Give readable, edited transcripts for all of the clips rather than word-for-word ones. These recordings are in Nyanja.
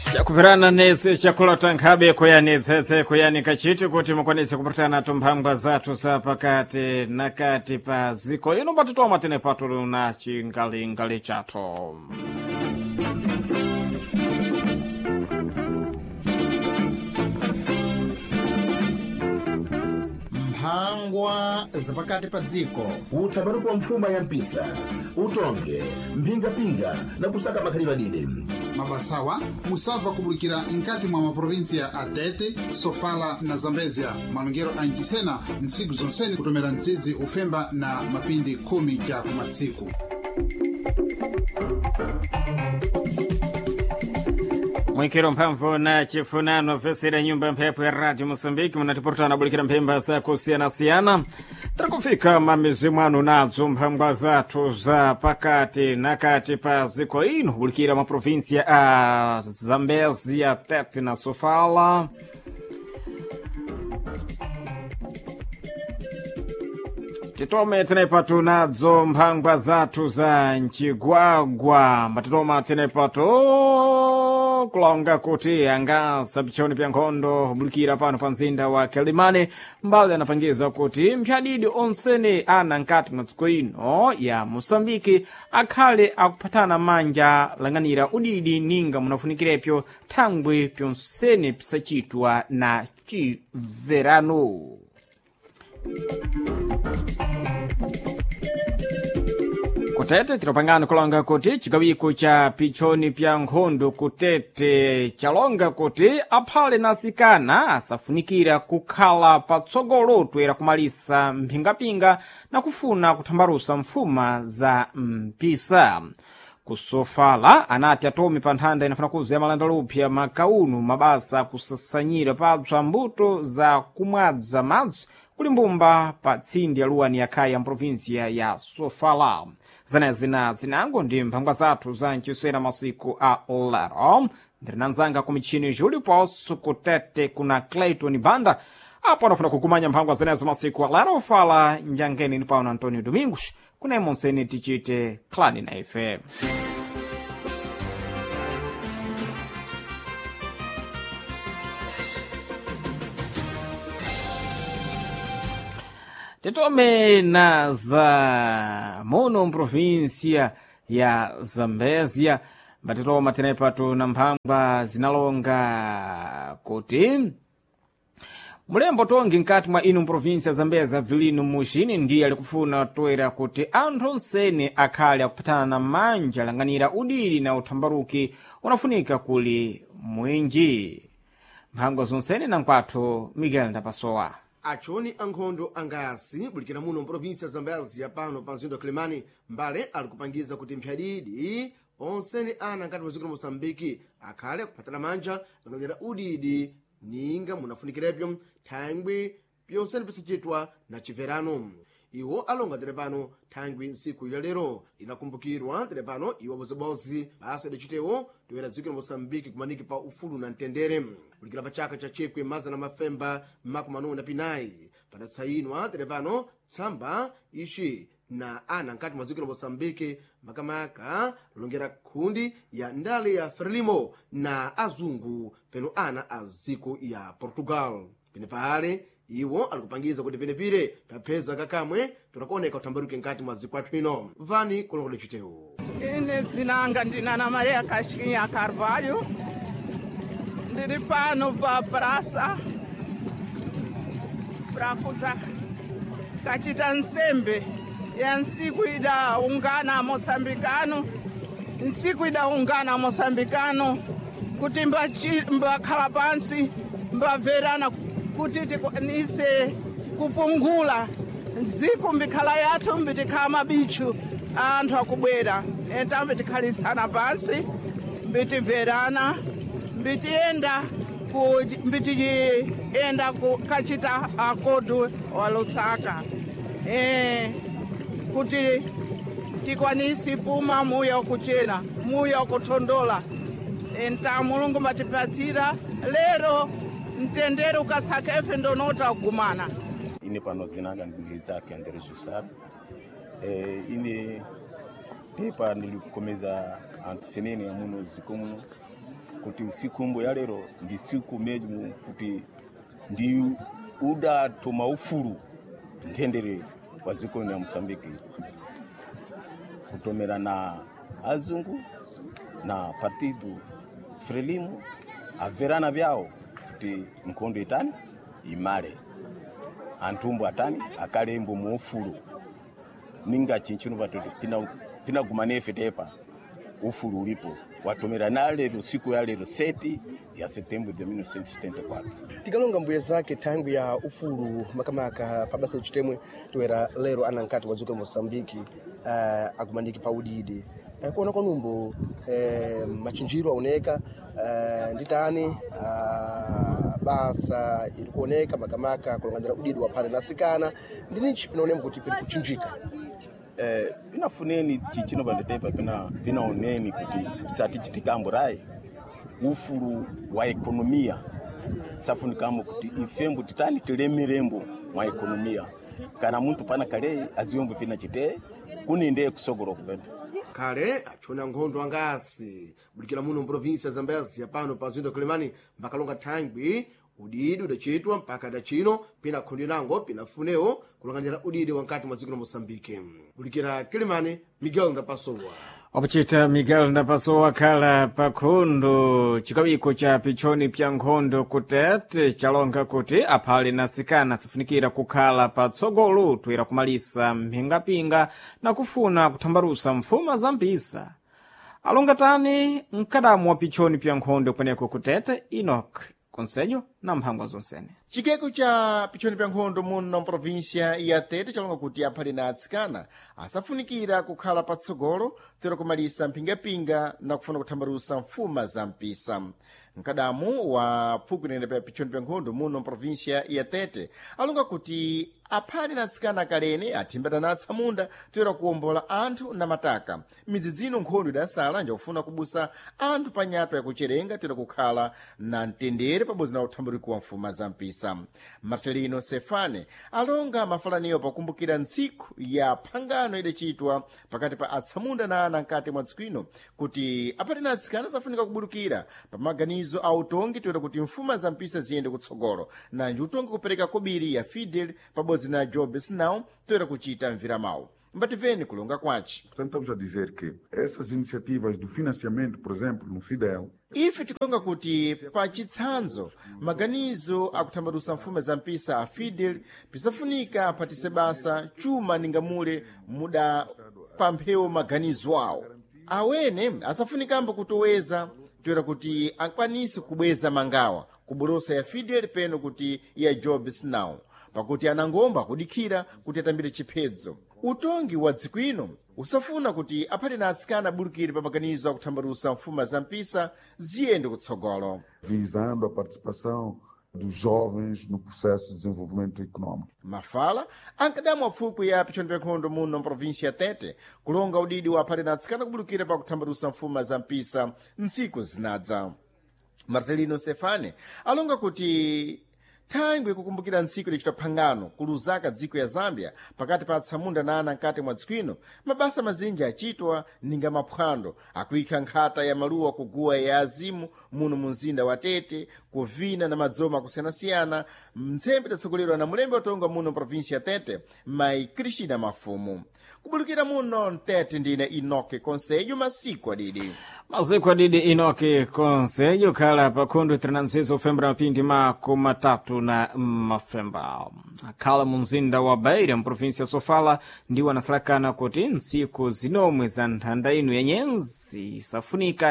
Chakuvirana nesi chakulota nkhabe kuyani tsetse kuyani kachitu kuti mukwanise kupatana tumphambwa zathu za pakati nakati pa ziko ino patitoma tene patulu na chingalingali chathu. Mphangwa zapakati pa dziko uthambaruko kwa mfuma ya mpisa utonge mpingapinga na kusaka makhalidwe adide mabasawa musava kubulikira nkati mwa maprovinsia a Tete, Sofala na Zambezia malongero a Ncisena nsiku zonseni kutomera ntsizi ufemba na mapindi 10 ja kumatsiku. Mwikiro mphamvu na chifunano vesera nyumba mphepo ya Radio Mosambiki munatiportana bulikira mphemba za kusiyana-siyana. Takufika mamizimu anu nadzo mphambwa zathu za pakati nakati pa ziko ino bulikira maprovinsia a Zambezia, Tete na Sofala. Titome tenepatu nadzo mphangwa zathu za Nchigwagwa matitoma tenepatu kulonga kuti anga sabichoni pya nkhondo bulikira pano pa mzinda wa Kelimane mbali anapangiza kuti mphyadidi onsene ana nkati mwa dziko ino ya Mosambiki akhale akuphatana manja lang'anira udidi ninga munafunikirepyo thangwi pyonsene pisachitwa na chiverano. Kutete tinopangana kulonga kuti chigawiko cha pichoni pya nkhondo kutete chalonga kuti aphale nasikana asafunikira kukhala patsogolo toera kumalisa mphingapinga na kufuna kuthambarusa mfuma za mpisa. Kusofala anati atomi pa nthanda inafuna kuza malandalupya makaunu mabasa kusasanyira padzwa mbuto za kumwadza madzi kulimbumba pa tsindi ya luwani yakhaya mprovinsia ya Sofala. Zanezina zinango ndi mphangwa zathu za Ncisena masiku a lero ndirinanzanga kumichini Júlio Poço kutete kuna Clayton Banda apo anafuna kukumanya mphangwa zenezo masiku a lero fala njangeni ni pauno Antônio Domingos kuna monseni tichite klani na ife. Titome na za mono mprovinsia ya Zambezia batitoma tenepatu na mphangwa zinalonga kuti mulembo tongi nkati mwa inu mprovinsia Zambezia vilinu mushini ndiye alikufuna toera kuti anthu onsene akhale akupatana na manja lang'anira udili na uthambaruki unafunika kuli mwinji. Mphangwa zonsene na nkwathu Miguel Ndapasowa. Achoni ankhondo angasi bulikira muno mprovinsia Zambezia pano pa mzinda wa Kelimane mbale alikupangiza kuti mphyadidi onsene ana nkati mwa dziko la Mosambiki akhale kupatana manja lang'anira udidi ninga munafunikirepyo thangwi pyonsene pisachitwa na chiverano. Iwo alonga telepano thangwi nsiku ya lero inakumbukirwa telepano iwo bozibozi basa idachitewo toera dziko la Mosambiki kumaniki pa ufulu na mtendere bulikira pa chaka cha chekwe maza na mafemba makumanu na pinayi patasayinwa telepano tsamba ishi na ana nkati mwa dziko la Mosambiki makamaka longera khundi ya ndale ya Frelimo na azungu peno ana a dziko ya Portugal. Penepale iwo alikupangiza kuti penepire papeza kakamwe turakuoneka uthambaruke nkati mwa dziko athu ino. Vani kulongola chitewo. Ine zinanga ndinana Maria Cashinha Carvalho ndiri pano pa praça pra kuza kachita nsembe ya nsiku idaungana Mosambikano nsiku idaungana Mosambikano kuti mbakhala pansi mbamverana kuti tikwanise kupungula dziko mbikhala yathu mbitikhala mabichu anthu akubwera entambe tikhalisana pansi mbitimverana mbitienda kachita akodu wa Lusaka kuti tikwanisi puma muya kuchena muya kutondola enta mulungu matipasira lero mtendere ukasaka efe ndonota kugumana. Ine pano zinanga ndizake André Jussado ine tepa nilikukomeza antisenene ya muno zikomuno kuti siku ya lero ndi siku mesmo kuti ndi udatoma ufulu ntendere kwa dziko la Mosambiki kutomera na azungu na partido Frelimo averana vyao kuti nkhondo itani imale antumbu atani akalembo mu ufulu ninga chinchino patoto pina gumanefe tepa ufulu ulipo watomera na lero siku ya lero 7 ya setembro de 1974 tikalonga mbuye zake tangu ya ufulu makamaka pabasa chitemwe toera lero anankati wazuka Mosambiki akumandiki paudidi kuona kwa numbo machinjiro aoneka nditani basa ilikuoneka makamaka kulongandira udidi wa pale nasikana ndini chipinaonema kuti pili kuchinjika pinafuneni chichino bandetepa pinaoneni kuti sati chitikambo rai ufulu wa ekonomia safunikamo kuti ifembo titani telemirembo wa ekonomia kana muntu pana kale aziyombo pina chite kuninde kusogoro kupenda kale achona nkhondo angasi bulikira muno mprovinsia Zambezi yapano pa zindo Kilimani mbakalonga thangwi udidi udachitwa mpaka dachino pina khondi nango pina funeo kulanganyira udidi wankati mwa dziko la Mosambiki bulikira Kilimani Miguel Ndapasowa Opachita Miguel Ndapasowa khala pakhondo chikawiko cha pichoni pya nkhondo kutete chalonga kuti aphale nasikana sifunikira kukhala patsogolo toera kumalisa mphingapinga na kufuna kuthambarusa mfuma zambisa alongatani mkadamu wa pichoni pya nkhondo kweneko kutete Enoch konsejo na mphangwa zonsene chikeko cha pichoni pya nkhondo muno provinsia ya Tete chalonga kuti aphale na atsikana asafunikira kukhala patsogolo toera kumalisa mphingapinga na kufuna kuthambarusa mfuma za mpisa mkadamu wa pfuku inene pa pichoni pya nkhondo muno provinsia ya Tete alonga kuti aphale na atsikana kalene athimbana na atsamunda toera kuwombola anthu na mataka midzidzino nkhondo idasala njakufuna kubusa anthu pa nyato yakucherenga toera kukhala na mtendere pabodzi na uthamburiko wa mfuma za mpisa Marcelino Sefane alonga mafalaniyo pakumbukira ntsiku ya phangano idachitwa pakati pa atsamunda na ana nkati mwa dziko kuti aphale na atsikana safunika kubulukira pa maganizo a utongi toera kuti mfuma za mpisa ziyende kutsogolo nanji utongi kupereka kobiri ya Fidel pabodzi na Job Sinau toera kuchita mviramawu mbativeni kulonga kwaci. Portanto, estamos a dizer que essas iniciativas do financiamento, por exemplo, no Fidel, ife tikonga kuti pa chitsanzo maganizo akuthambarusa mfuma za mpisa a Fidel pisafunika patise basa chuma ningamule muda pamphewo maganizo awo awene asafunikambo kutoweza toera kuti akwanise kubweza mangawa kuborosa ya Fidel peno kuti ya Job Sinau pakuti anangomba kudikhira kuti atambire chiphedzo utongi wa dziko ino usafuna kuti aphale na atsikana abulukire pa maganizo akuthambarusa mfuma za mpisa ziyende kutsogolo visando a participação dos jovens no processo de desenvolvimento econômico. mafala ankadamu apfupo ya pichoni pya nkhondo muno provinsia ya Tete kulonga udidi wa aphale na atsikana kubulukira pa kuthambarusa mfuma za mpisa ntsiku zinadza Marcelino Sefane alonga kuti thangwi kukumbukira ntsiku lichita phangano kuluzaka dziko ya Zambia pakati pa atsamunda na ana nkati mwa dziko ino mabasa mazinji achitwa ninga maphwando akuikha nkhata ya maluwa kuguwa ya azimu muno mumzinda wa Tete kuvina na madzoma kusiyanasiyana mtsembe idatsogolerwa na mulembe watonga muno provinsia ya Tete Mai Cristina Mafumu kubulukira muno Tete ndine Enoch konsejo masiku adidi masiku adidi Enoch konsejo khala pakhondo 36 ofembra mapindi makumi atatu na mafemba akhala mu mzinda wa Beira mprovinsia Sofala ndiwo anasalakana kuti ntsiku zinomwe za nthanda ino ya nyenzi isafunika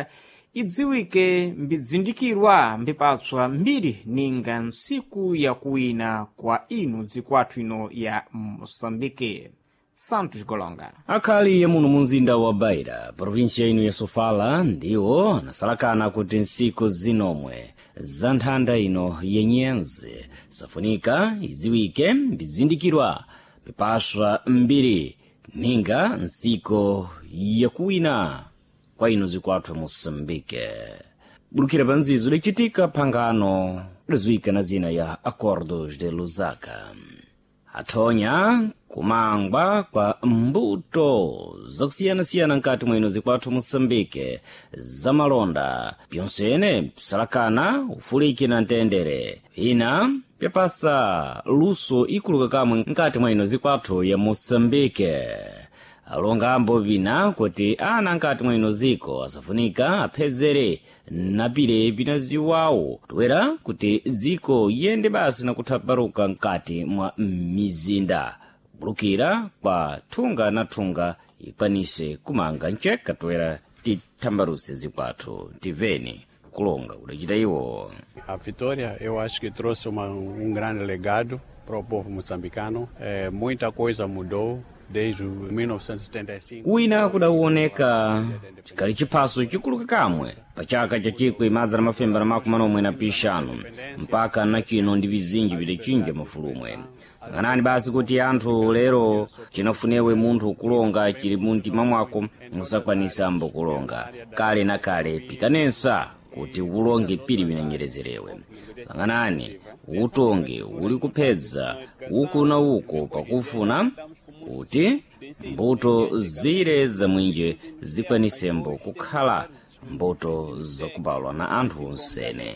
idziwike mbizindikirwa mbipatswa mbiri ninga ntsiku ya kuwina kwa inu dzikwathu ino ya Mosambike. Santos Golonga akhali ya muno mumzinda wa Beira provinsia ino ya Sofala ndiwo anasalakana kuti ntsiku zinomwe za nthanda ino ya nyenzi safunika idziwike mbizindikirwa mbipatswa mbiri ninga ntsiku ya kuwina kwa inu dzikwathu Mosambike bulukira panzizo lichitika phangano lidziwika na zina ya Acordos de Lusaka athonya kumangwa kwa mbuto zakusiyana-siyana nkati mwino zikwathu Moçambique zamalonda pyonsene salakana ufuliki na ntendere ina pyapasa luso ikuluka kamwe nkati mwino zikwathu ya Moçambique. Alongambo bina kuti ana nkati mwino ziko asafunika aphezere napire bina ziwawo toera kuti ziko yende basi na kuthaparuka nkati mwa mizinda bulukira kwa thunga na thunga ikwanise kumanga nceka toera tithambaruse zikwathu tiveni kulonga kudacita iwo. A Vitória eu acho que trouxe grande legado para o povo moçambicano. Muita coisa mudou desde 1975. Kuina kudawoneka chikali chiphaso chikuluka kamwe pachaka cha chikwi mazana mafemba na makumanomwe na pishanu mpaka na chino ndi vizinji vidachinja mafulumwe. Nganani basi kuti anthu lero chinafunewe munthu kulonga chili muntima mwako musakwanisa mbo kulonga kale na kale pikanensa kuti ulonge pili vinenyerezerewe. Nganani utonge uli kupheza uku na uko pakufuna kuti mbuto zire za mwinje zikwanisembo kukhala mbuto zakubalwa na anthu onsene.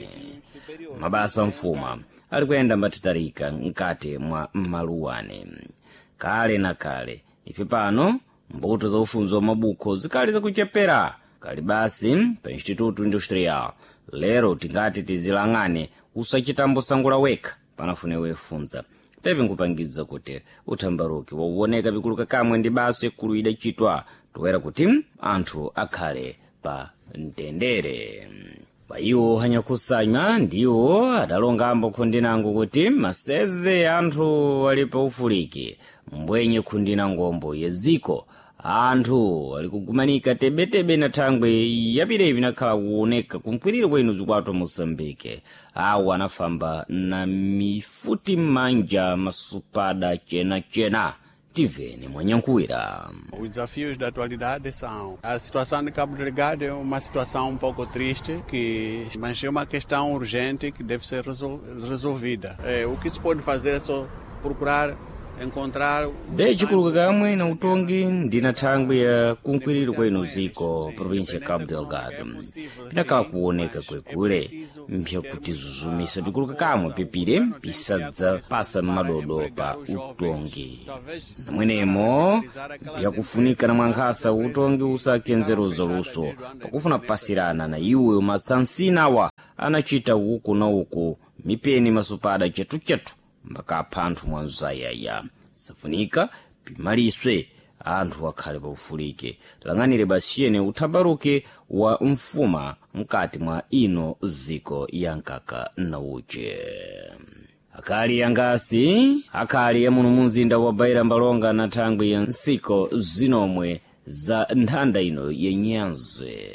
Mabasa mfuma ali kuyenda mbatitarika nkati mwa maluwane kale na kale. Ife pano mbuto za ufunzo wa mabuko zikali zakuchepera kali basi pa Instituto Industrial. Lero tingati tizilang'ane usachitambo sangula weka panafunewe funza pepe nkupangiza kuti uthambaruki wauwoneka pikuluka kamwe ndi basi kulu idachitwa toera kuti anthu akhale pa mtendere. Paiwo hanyakusanywa ndiwo adalongambo khundinango kuti maseze anthu ali pa ufuliki mbwenye khundinangombo yeziko anthu ali kugumanika tebetebe na thangwe yapirevi nakhala kuoneka kumkwiriro kwenu zikwathu Moçambique. Awo anafamba na mifuti m'manja masupada chena tiveni mwanyankuwira. Os desafios da atualidade são a situação de Cabo Delgado é uma situação pouco triste mas é uma questão urgente que deve ser resolvida. O que se pode fazer é só procurar chikuluka kamwe na utongi ndina thangwe ya kumkwiriro kwenu ziko província ya Cabo Delgado pinakhala kuoneka kwekule mpya kuti zuzumisa pikuluka kamwe pipire pisadza pasa madodo pa utongi. Namwenemo yakufunika na mwankhasa utongi usakenzeruza luso pakufuna pasirana na iwe masansinawa anachita uku na uku mipeni masupada chetu mpaka apha anthu mwanzayaya safunika pimaliswe anthu akhale pa ufulike. Lang'anire basiyene uthambaruke wa mfuma mkati mwa ino ziko ya nkaka na uche. Akali yangasi akali ya muno mumzinda wa Beira Mbalonga na thangwe ya nsiko zinomwe za nthanda ino yenyanze.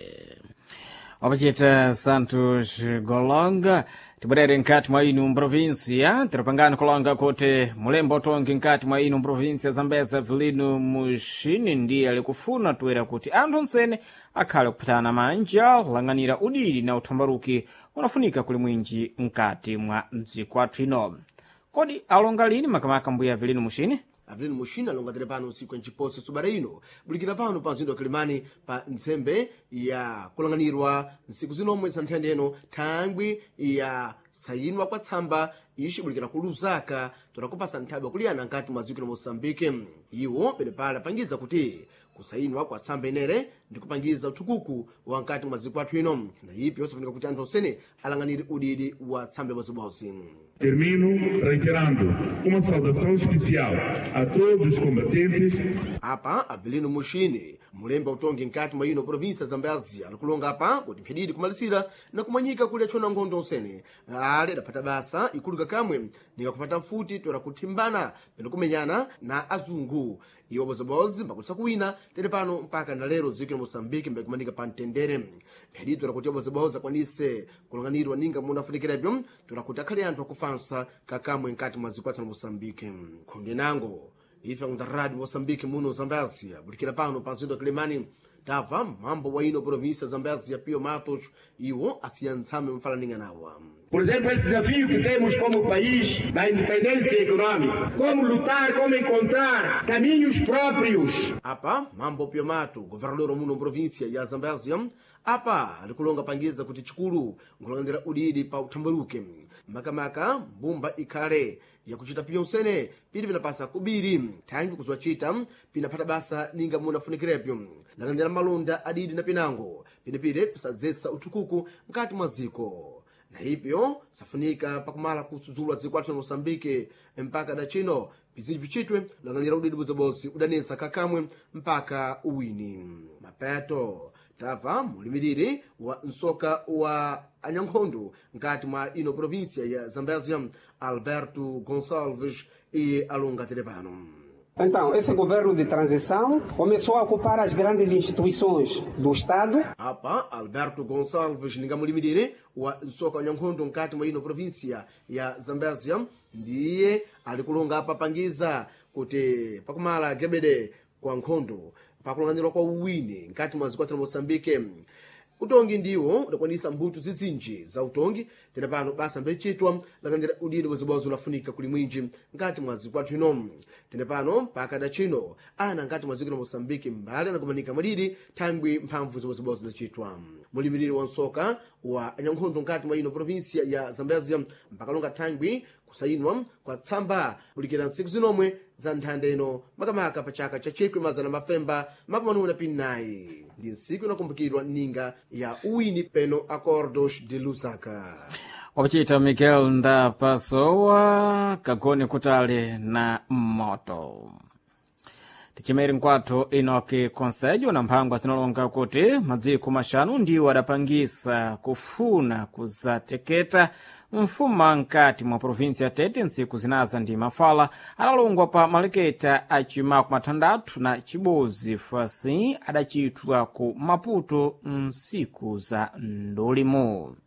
Wapachita Santos Golonga tibwerere nkati mwa inu mprovinsia tirapangana kulonga kuti mulembo utongi nkati mwa inu mprovinsia Zambeza Vilino Mushini ndiye alikufuna toera kuti anthu onsene akhale kupatana manja lang'anira udili na uthambaruki unafunika kuli mwinji nkati mwa mdzikwathu ino. Kodi alonga lini makamaka mbuya Vilino Mushini? Avilino Mushini alongatire pano usiku ya nchiposo subara ino bulikira pano pa mzindo wa Kilimani pa ntsembe ya kulanganirwa nsiku zinomwe za nthende eno thangwi ya sayinwa kwa tsamba ishi bulikira ku Lusaka torakupasa nthawi kuliyana nkati mwa dziko la Moçambique. Iwo penepala pangiza kuti kusayinwa kwa tsamba inere ndikupangiza uthukuku wa nkati mwa dziko athu ino na ipi yosafunika kuti anthu onsene alanganire udidi wa tsamba bwazibwazi. Termino reiterando uma saudação especial a todos os combatentes. Apa Avilino Mushini mulemba utongi nkati mwa ino província Zambézia alikulonga apa kuti mphedidi kumalisira na kumanyika kuli achona nkhondo onsene ale adapata basa ikuluka kamwe nikakupata mfuti toera kuthimbana peno kumenyana na azungu. Iwo bozabozi mbakutsa kuwina tere pano mpaka na lero dziko la Moçambique mbekumanika pa mtendere. Mphedidi toera kuti bozabozi akwanise kulanganirwa ninga muna afunikirabyo toera kuti akhale anthu akufansa kakamwe nkati mwa dziko la Moçambique. Khundinango ife ndaradi Moçambique muno Zambézia bulikira pano pa mzindo wa Kilimani tava mambo wa ino província Zambézia Pio Matos iwo asiyantsame mfalaninga nawa. Por exemplo, esse desafio que temos como país da independência econômica, como lutar, como encontrar caminhos próprios. Apa Mambo Piamato, governador muno província ya Zambésia, apa alikulonga pangiza kuti chikulu nkulandira udidi pa uthambaruke makamaka mbumba ikhale yakuchita pyonsene pili pinapasa kubiri thangi kuzochita pinapata basa ninga munafunikirepyo lalandira malonda adidi na pinango pinepire pisadzesa utukuku mkati mwa ziko na hivyo safunika pakumala kusuzulwa zikwatu na Mosambike mpaka dachino pizidi pichitwe lalandira udidi buzobosi udanisa kakamwe mpaka uwini mapeto tava mulimiriri wa nsoka wa Anyankhondo nkati mwa ino província ya Zambésia Alberto Gonçalves e alonga telepano. Então, esse governo de transição começou a ocupar as grandes instituições do Estado. Apa Alberto Gonçalves ningamulimiriri wa nsoka wa Anyankhondo nkati mwa ino província ya Zambésia ndiye alikulonga papangiza kuti pakumala gebede kwa nkhondo pakulonganirwa kwa uwini nkati mwa zikwatu na Mosambike utongi ndiwo udakwanisa mbuto zizinji za utongi tena pano basa mbechitwa lakandira udidi bwezobozo lafunika kuli mwinji nkati mwa zikwatu ino tena pano pakada chino ana nkati mwa ziko na Mosambike mbale na kumanika madidi thangwi mphamvu zobwezobozo lachitwa mulimiriri wa nsoka wa Anyankhondo nkati mwa ino província ya Zambésia mpakalonga thangwi kusayinwa kwa tsamba kulikira nsiku zinomwe za nthanda ino makamaka pa chaka cha chikwi mazana mafemba makumanuna pinayi ndi nsiku inakumbukirwa ninga ya uwini peno Acordos de Lusaka. Wapachita Miguel Ndapasowa kagone kutale na moto tichimeri nkwathu inoki konsejo na mphangwa zinalonga kuti madziko mashanu ndiwo adapangisa kufuna kuzateketa mfuma nkati mwa província ya Tete ntsiku zinaza ndi mafala analongwa pa maleketa achimaku mathandatu na chibozi fasi adachitwa ku Maputo nsiku za ndolimo.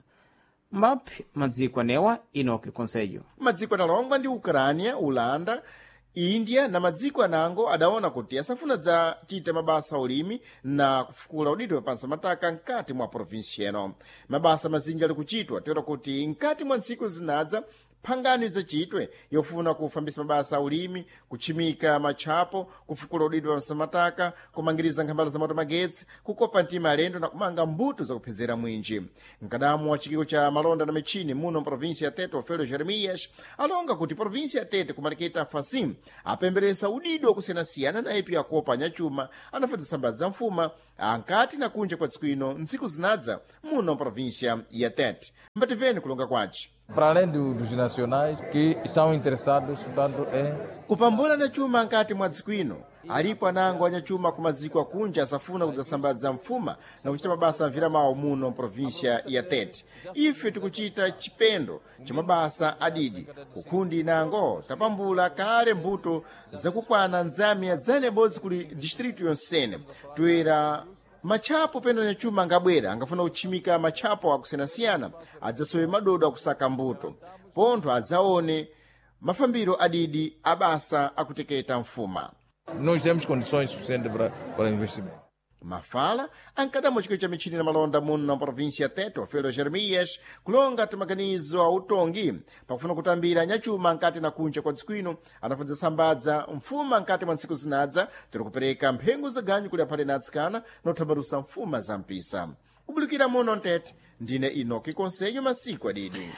Mbapi madziko anewa inoki konsejo madziko analongwa ndi Ucrânia, Ulanda, India na madziko anango adaona kuti asafuna za chita mabasa ulimi na kufukula udidi wapansa mataka nkati mwa provinsia ino. Mabasa mazinji ali kuchitwa tero kuti nkati mwa ntsiku zinadza phangano izacitwe yofuna kufambisa mabasa ulimi, kuchimika matchapo, kufukula udidi wapansa mataka, kumangiriza nkhambala za moto magetsi, kukopa ntima alendo na kumanga mbuto za kuphezera mwinji. Mkadamu wa chikiko cha malonda na michini muno provinsia ya Tete Ofélio Jeremias alonga kuti provinsia ya Tete kumaleketa fasim apemberesa udidi wa kusiyanasiyana na ipi yakopa nyachuma anafadza sambadza mfuma ankati na kunja kwa tsiku ino ntsiku zinadza muno provinsia ya Tete. Mbativeni kulonga kwaci. Para além dos nacionais que estão interessados tanto em kupambula na chuma nkati mwa tsiku ino alipo anango anyachuma ku madziko akunja asafuna kudzasambadza mfuma na kuchita mabasa amvira mawo muno provinsia ya Tete. Ife tikuchita chipendo cha mabasa adidi kukhundi inango tapambula kale mbuto zakukwana nzami ya dzane bodzi kuli distritu yonsene toera matchapo peno nyachuma angabwera angafuna kuchimika matchapo akusiyanasiyana adzasowe madodo akusaka mbuto pontho adzaone mafambiro adidi abasa akuteketa mfuma. Nós temos condições suficientes para investimento. Mafala ankadamo chikolo cha michini na malonda muno na provinsia ya Tete Ofélio Jeremias kulonga tumaganizo a utongi pakufuna kutambira nyachuma nkati na kunja kwa tsiku ino anafadza sambadza mfuma nkati mwa ntsiku zinadza tiri kupereka mphengo za ganyu kuli aphale na atsikana na kuthambalusa mfuma za mpisa. Kubulikira muno Tete ndine Inoki Konsejo masiku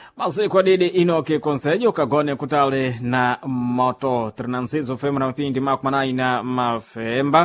adidi Inoki Konsejo kagone kutale na moto trinansizo fema na mapindi makumanayi na mafemba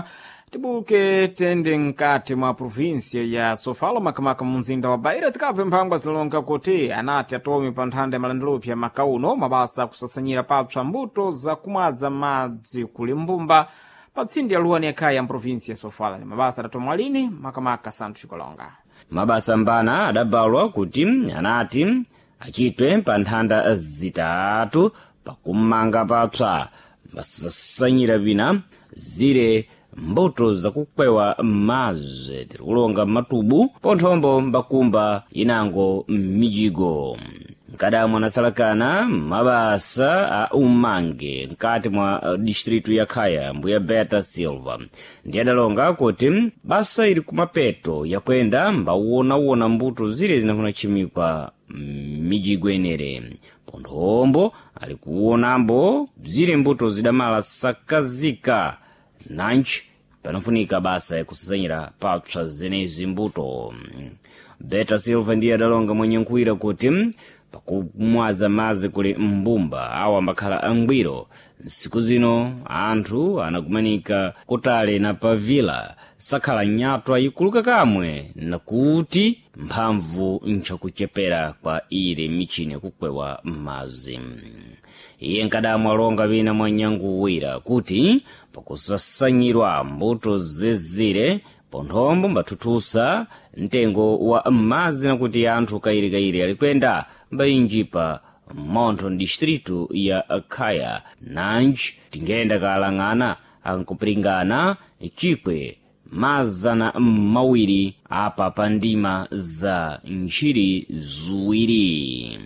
tibuke tende nkati mwa provinsia ya Sofala makamaka munzinda wa Beira tikabve mphangwa zinalonga kuti anati atomi pa nthanda ya malandiropi ya makauno mabasa kusasanyira papsa mbuto za kumwaza madzi kuli mbumba pa tsindi ya luwani yakaya mprovinsia ya Sofala ni mabasa adatomwa lini makamaka Santo Chikolonga. Mabasa mbana adabalwa kuti anati achitwe pa nthanda zitatu pakumanga papsa basasanyira bina zire mbuto zakukwewa madzi tirikulonga matubu ponthombo mbakumba inango mijigo nkadamu anasalakana mabasa a umange nkati mwa distritu ya Khaya mbuya Beta Silva ndi adalonga kuti basa ili kumapeto yakwenda mbauwona mbuto zile zinafuna chimikwa mijigwe enere ponthombo ali kuwonambo zile mbuto zidamala sakazika nanchi panafunika basa yakusasanyira papsa zenezi mbuto. Beta Silva ndiye adalonga mwenye nkuwira kuti pakumwaza mazi kuli mbumba awa mbakhala angwiro nsiku zino anthu anakumanika kutale na pavila sakhala nyatwa ikuluka kamwe nakuti mphamvu nchakuchepera kwa ile michini yakukwewa mazi. Iye nkadamu alonga vina mwanyanguwira kuti pakusasanyirwa mbuto zezire ponthombo mbatuthusa mtengo wa mazi nakuti anthu kairi alikwenda mbayinjipa montho distritu ya Khaya nanji tingenda kalang'ana ankupringana chikwe mazana mawiri apa pa ndima za nchiri zuwiri.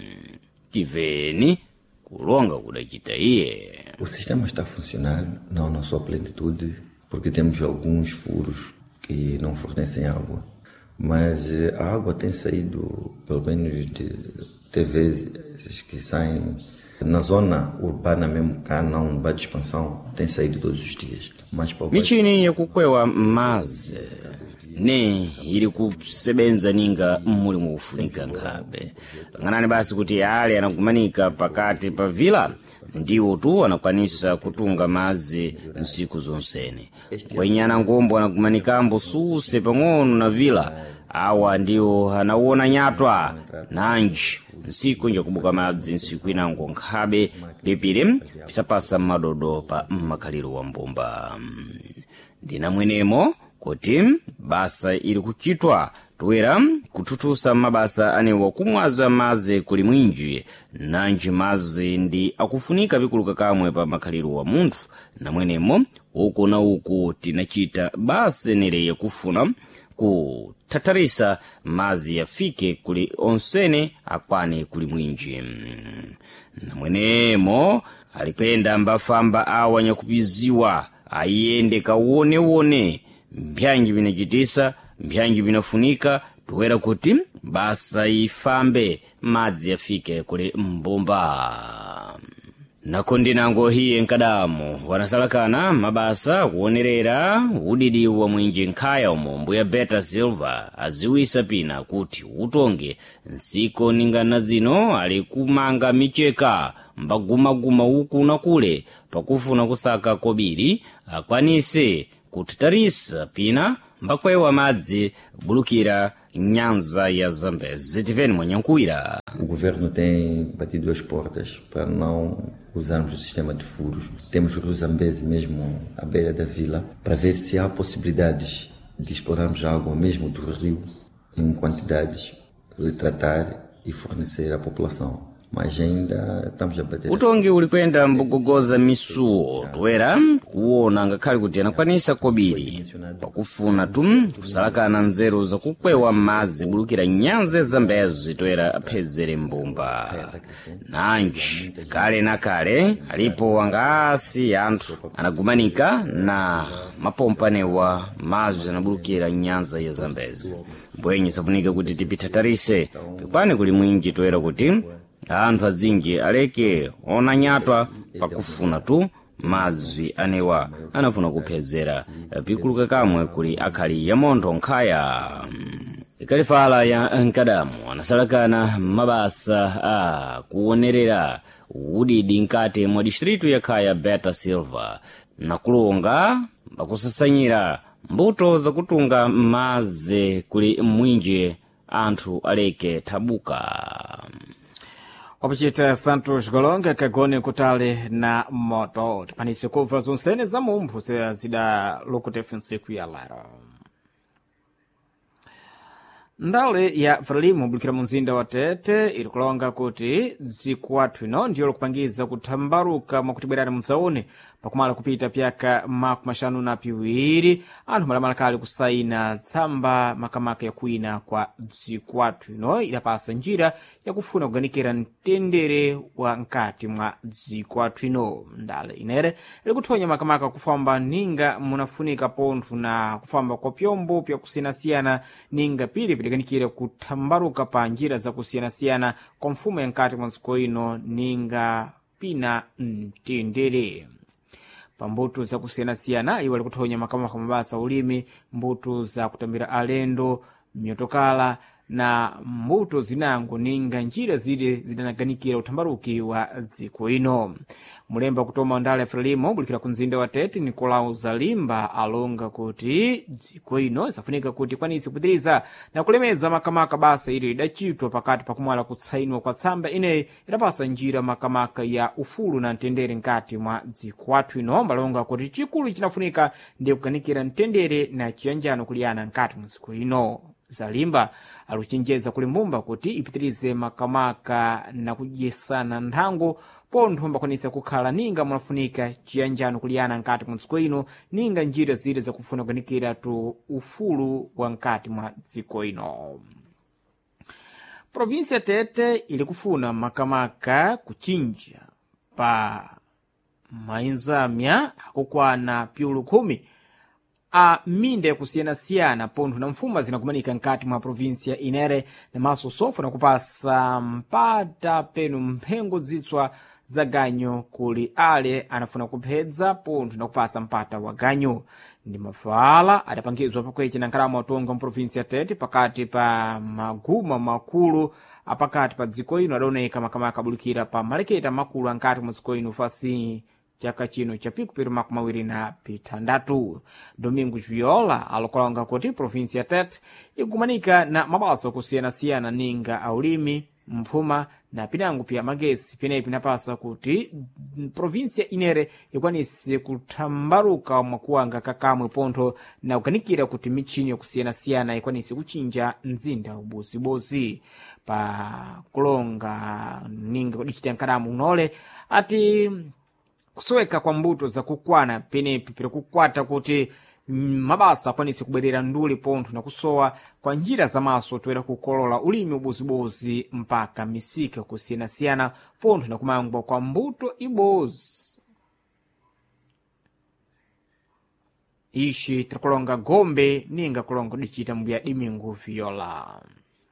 Tiveni kulonga kudachita iye. O sistema está funcionando, não na sua plenitude, porque temos alguns furos que não fornecem água. Mas a água tem saído, pelo menos de vezes que saem na zona urbana mesmo, cá não vai de expansão, tem saído todos os dias. Mas michini yakukwewa mazi ne ili kusebenza ninga muli mufunika nkhabe ng'anani basi kuti ale anakumanika pakati pa vila ndiwo tu anakwanisa kutunga mazi nsiku zonsene. Kwenyana ngombo anakumanikambo suse pang'ono na vila awa ndiwo anawona nyatwa nanji nsiku njakubuka madzi nsiku inango nkhabe pipiri pisapasa madodo pa makhaliro wa mbumba. Ndina mwenemo kuti basa ili kuchitwa toera kuthuthutsa mabasa anewa kumwaza mazi kuli mwinji nanji mazi ndi akufunika pikuluka kamwe pa makhaliro wa munthu na mwenemo uku na uku tinachita basa enere kufuna kuthatharisa mazi yafike kuli onsene akwane kuli mwinji. Na mwenemo alikwenda mbafamba awa nyakupiziwa ayende kawone mbyanji binachitisa mbyanji binafunika toera kuti basa ifambe madzi yafike kuli mbumba. Nakondinango hiye nkadamu wanasalakana mabasa kuonerera udidi wa mwinji Nkhaya umombo ya Beta Silva aziwisa pina kuti utonge nsiko ningana zino ali kumanga micheka mbagumaguma uku na kule pakufuna kusaka kobiri akwanise kutitharisa pina mbakwewa madzi bulukira nyanza ya Zambezi. Tiveni mwanyankuwira. O governo tem batido as portas para não usarmos o sistema de furos. Temos o rio Zambezi mesmo à beira da vila para ver se há possibilidades de explorarmos a água mesmo do rio em quantidades, tratar e fornecer à população. Mas ainda estamos a bater. Utongi ulikwenda mbugogoza misuo toera kuona ngakhali kuti anakwanisa kobiri pakufuna kusalakana nzeru zakukwewa mazi bulukira nyanza Zambezi toera aphezere mbumba. Nanji kale na kale alipo wangasi anthu anagumanika na mapompanewa mazi anabulukira nyanza ya Zambezi. Bwenye safunika kuti tipitatarise pikwane kuli mwinji toera kuti anthu azinji aleke ona nyatwa pakufuna mazi anewa anafuna kuphezera pikuluka kamwe kuli akhali ya montho Nkhaya. Ikalifala ya nkadamu anasalakana mabasa a kuonerera udidi nkati mwa distritu ya Khaya Beta Silva na kulonga bakusasanyira mbuto zakutunga mazi kuli mwinji anthu aleke tabuka. Wapachita Santos Golonga kagone kutale na moto tipanise kubva zonsene za mumphu zida lokutefe nsiku ya laro. ndale ya frelimo bulikira mu mzinda wa tete ili kulonga kuti dzikwathu ino ndiyo likupangiza kuthambaruka mwakutibwerani mudzaone pakumala kupita pyaka makumi asanu na piwiri anthu malamalakali kusaina tsamba makamaka yakuina kwa dzikwathu ino idapasa njira yakufuna kuganikira mtendere wa nkati mwa dzikwathu ino. ndale inere ili kuthonya makamaka kufamba ninga munafunika pontho na kufamba kwa pyombo pyakusiyanasiyana ninga pili pidiganikira kuthambaruka pa njira zakusiyanasiyana kwa mfumo ya nkati mwa dziko ino ninga pina mtendere. pa mbuto zakusiyanasiyana iwo likuthonya makamaka mabasa ulimi, mbuto za kutambira alendo, myotokala na mbuto zinango ninga njira zile zidanaganikira uthambaruki wa dziko ino. mulemba kutoma ndale frelimo bulikira ku mzinda wa tete Nicolau Zalimba alonga kuti dziko ino isafunika kuti kwanitse kupitiriza na kulemedza makamaka basa ili idachitwa pakati pakumwala kutsainwa kwa tsamba ineyi idapasa njira makamaka ya ufulu na mtendere nkati mwa dziko athu ino. malonga kuti chikulu chinafunika ndiye kuganikira mtendere na chiyanjano kuliyana nkati mwa dziko ino. Zalimba aluchenjeza kulimbumba kuti ipitirize makamaka na kudyesana nthango pontho mbakwanisa kukhala ninga munafunika chiyanjano kuliyana nkati mwa dziko ino ninga njira zile zakufuna kuganikira tu ufulu wa nkati mwa dziko ino. provinsia Tete ili kufuna makamaka kuchinja pa mainzamya akukwana pyulu 10 a minda yakusiyanasiyana pontho na mfuma zinakumanika nkati mwa provinsia inere na maso sofu na kupasa mpata penu mphengo dzitswa za ganyo kuli ale anafuna kuphedza pontho na kupasa mpata wa ganyo. ndi mafala adapangizwa pakweche na nkhalamo atonga mprovinsia Tete pakati pa maguma makulu apakati pa dziko ino adaoneka makamaka abulikira pa maleketa makulu ankati mwa dziko ino fasi chaka chino chapiku piru makumi mawiri na pitandatu. Domingo Viola alukolanga kuti provinsia Tete ikumanika na mabasa akusiyanasiyana ninga aulimi, mphuma na pinango pya magesi pinepi pinapasa kuti provinsia inere ikwanise kuthambaruka mwakuwanga kakamwe pontho na kuganikira kuti michini yakusiyanasiyana ikwanise kuchinja mzinda ubozibozi. pa kulonga ninga kudichita nkalamu unole ati kusoweka kwa mbuto za kukwana penepi pira kukwata kuti mabasa akwanise kubwerera nduli pontho na kusowa kwa njira za maso toera kukolola ulimi ubozibozi mpaka misika kusiyanasiyana pontho na kumangwa kwa mbuto ibozi. ishi tirikulonga Gombe ninga kulonga kudichita mbuya Domingo Viola.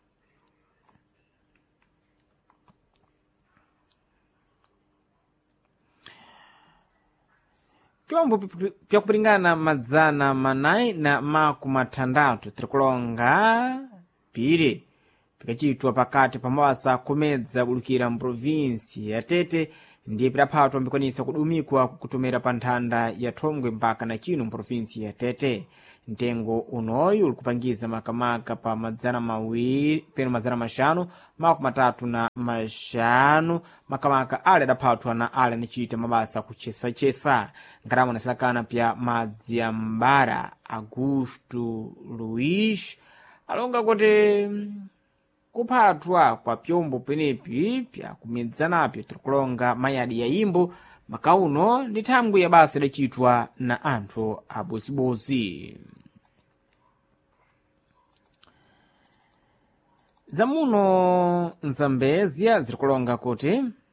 pyombo pyakupilingana madzana manayi na makumi atandatu tirikulonga pili pikachitwa pakati pa mabasa kumedza bulukira mprovinsi ya Tete ndiye pidaphatwa mbikwanisa kudumikwa kutumira pa nthanda ya Thongwe mpaka na chino mprovinsi ya Tete. mtengo unoyu ulikupangiza makamaka pa madzana mawiri penu madzana maxanu makumi atatu na maxanu makamaka ale adaphatwa na ale anichita mabasa kuchesa-chesa. nkhalamo anasilakana pya madzi ya Mbara Augusto Luiz alonga kuti kuphatwa kwa pyombo penepi pya kumedzanapyo tirikulonga mayadi ya imbo makauno ndi thangwi ya basa idachitwa na anthu abozibozi. zamuno Nzambezia zirikulonga kuti